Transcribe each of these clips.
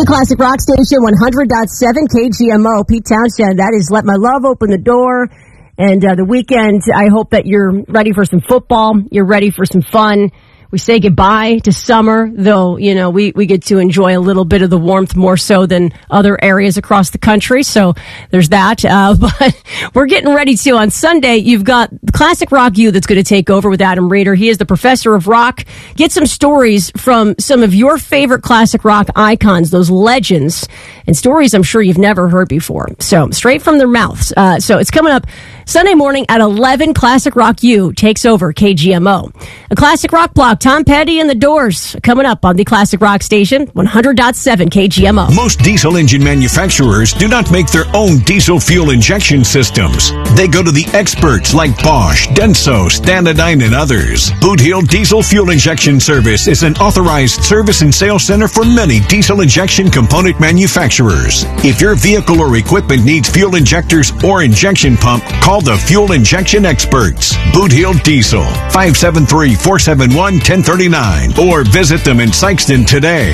Classic Rock Station, 100.7 KGMO. Pete Townshend, that is Let My Love Open the Door. And the weekend, I hope that you're ready for some football. You're ready for some fun. We say goodbye to summer, though, you know, we get to enjoy a little bit of the warmth more so than other areas across the country. So there's that. But we're getting ready to. On Sunday, you've got Classic Rock U that's going to take over with Adam Reeder. He is the professor of rock. Get some stories from some of your favorite classic rock icons, those legends, and stories I'm sure you've never heard before. So straight from their mouths. So it's coming up Sunday morning at 11. Classic Rock U takes over KGMO. A Classic Rock block. Tom Petty and the Doors coming up on the Classic Rock Station, 100.7 KGMO. Most diesel engine manufacturers do not make their own diesel fuel injection systems. They go to the experts like Bosch, Denso, Standardine, and others. Boot Hill Diesel Fuel Injection Service is an authorized service and sales center for many diesel injection component manufacturers. If your vehicle or equipment needs fuel injectors or injection pump, call the Fuel Injection Experts. Boot Hill Diesel, 573-471-1039, or visit them in Sikeston today.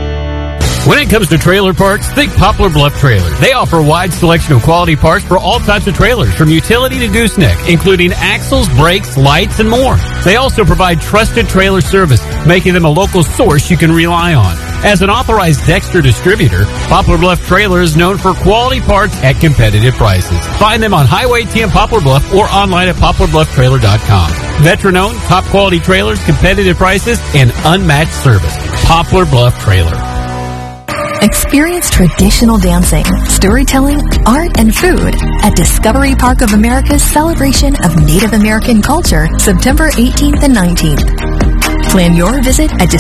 When it comes to trailer parts, think Poplar Bluff Trailers. They offer a wide selection of quality parts for all types of trailers, from utility to gooseneck, including axles, brakes, lights, and more. They also provide trusted trailer service, making them a local source you can rely on. As an authorized Dexter distributor, Poplar Bluff Trailer is known for quality parts at competitive prices. Find them on Highway 10 Poplar Bluff or online at poplarblufftrailer.com. Veteran-owned, top-quality trailers, competitive prices, and unmatched service. Poplar Bluff Trailer. Experience traditional dancing, storytelling, art, and food at Discovery Park of America's celebration of Native American culture, September 18th and 19th. Plan your visit at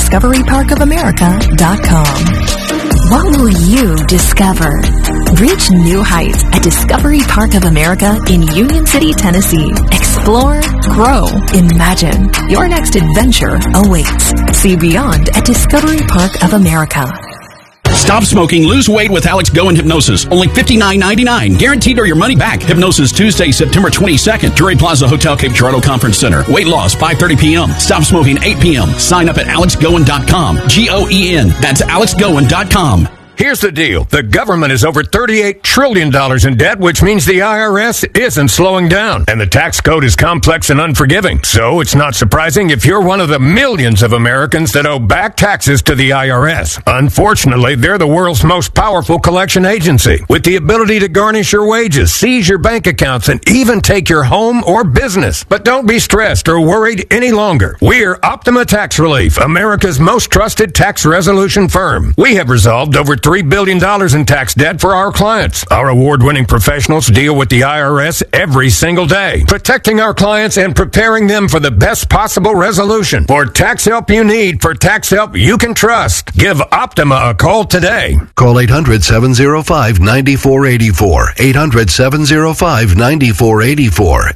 discoveryparkofamerica.com. What will you discover? Reach new heights at Discovery Park of America in Union City, Tennessee. Explore, grow, imagine. Your next adventure awaits. See beyond at Discovery Park of America. Stop smoking, lose weight with Alex Go and Hypnosis. Only $59.99. Guaranteed or your money back. Hypnosis Tuesday, September 22nd. Drury Plaza Hotel, Cape Girardeau Conference Center. Weight loss, 5:30 p.m. Stop smoking, 8 p.m. Sign up at alexgoen.com. G-O-E-N. That's alexgoen.com. Here's the deal. The government is over $38 trillion in debt, which means the IRS isn't slowing down. And the tax code is complex and unforgiving. So it's not surprising if you're one of the millions of Americans that owe back taxes to the IRS. Unfortunately, they're the world's most powerful collection agency, with the ability to garnish your wages, seize your bank accounts, and even take your home or business. But don't be stressed or worried any longer. We're Optima Tax Relief, America's most trusted tax resolution firm. We have resolved over $3 billion in tax debt for our clients. Our award-winning professionals deal with the IRS every single day, protecting our clients and preparing them for the best possible resolution. For tax help you need, for tax help you can trust, give Optima a call today. Call 800-705-9484. 800-705-9484.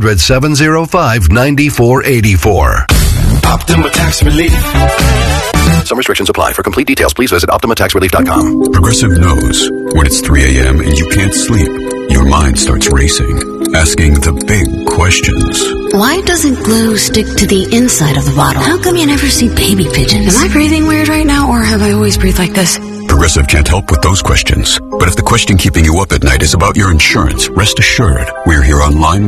800-705-9484. Optima Tax Relief. Some restrictions apply. For complete details, please visit OptimaTaxRelief.com. Progressive knows when it's 3 a.m. and you can't sleep, your mind starts racing, asking the big questions. Why doesn't glue stick to the inside of the bottle? How come you never see baby pigeons? Am I breathing weird right now, or have I always breathed like this? Progressive can't help with those questions. But if the question keeping you up at night is about your insurance, rest assured, we're here online